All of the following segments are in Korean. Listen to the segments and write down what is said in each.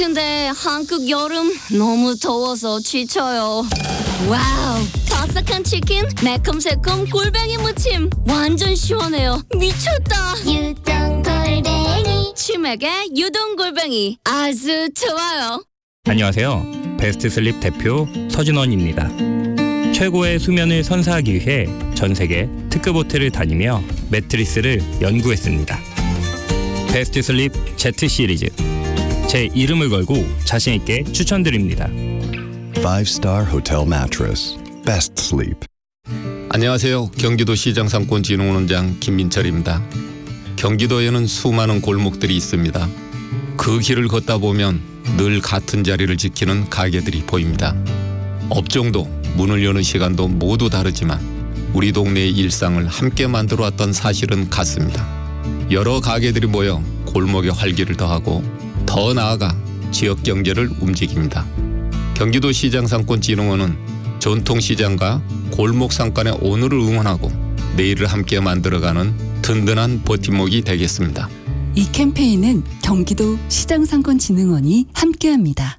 근데 한국 여름 너무 더워서 지쳐요. 와우, 바삭한 치킨, 매콤새콤 골뱅이 무침 완전 시원해요. 미쳤다. 유동 골뱅이 치맥의 유동 골뱅이 아주 좋아요. 안녕하세요. 베스트 슬립 대표 서진원입니다. 최고의 수면을 선사하기 위해 전 세계 특급 호텔을 다니며 매트리스를 연구했습니다. 베스트 슬립 Z 시리즈, 제 이름을 걸고 자신 있게 추천드립니다. 5-star hotel mattress. Best sleep. 안녕하세요. 경기도 시장상권진흥원장 김민철입니다. 경기도에는 수많은 골목들이 있습니다. 그 길을 걷다 보면 늘 같은 자리를 지키는 가게들이 보입니다. 업종도 문을 여는 시간도 모두 다르지만 우리 동네의 일상을 함께 만들어 왔던 사실은 같습니다. 여러 가게들이 모여 골목의 활기를 더하고 더 나아가 지역 경제를 움직입니다. 경기도 시장상권진흥원은 전통시장과 골목상권의 오늘을 응원하고 내일을 함께 만들어가는 든든한 버팀목이 되겠습니다. 이 캠페인은 경기도 시장상권진흥원이 함께합니다.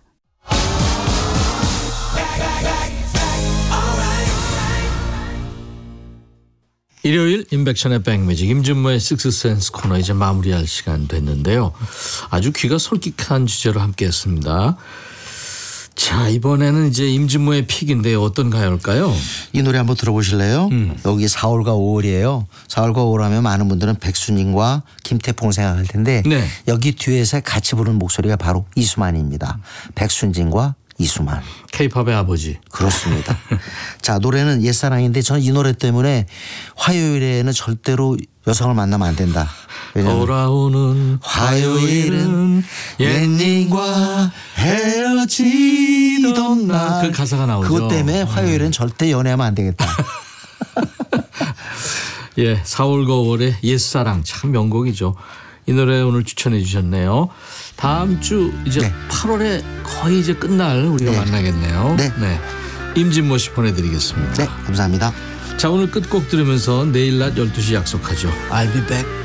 일요일 임백천의 백뮤직, 임준모의 식스센스 코너 이제 마무리할 시간 됐는데요. 아주 귀가 솔깃한 주제로 함께했습니다. 자, 이번에는 이제 임준모의 픽인데 어떤 가요일까요? 이 노래 한번 들어보실래요? 여기 4월과 5월이에요. 4월과 5월 하면 많은 분들은 백순진과 김태풍을 생각할 텐데 네. 여기 뒤에서 같이 부르는 목소리가 바로 이수만입니다. 백순진과 이수만. K-팝의 아버지. 그렇습니다. 자, 노래는 옛사랑인데 저는 이 노래 때문에 화요일에는 절대로 여성을 만나면 안 된다. 돌아오는 화요일은 옛님과 헤어지던 날. 그 가사가 나오죠. 그것 때문에 화요일은 절대 연애하면 안 되겠다. 예, 4월과 5월의 옛사랑 참 명곡이죠. 이 노래 오늘 추천해 주셨네요. 다음 주 이제 네. 8월에 거의 이제 끝날 우리가 네. 만나겠네요. 네. 임진모 씨 보내드리겠습니다. 네, 감사합니다. 자, 오늘 끝곡 들으면서 내일 낮 12시 약속하죠. I'll be back.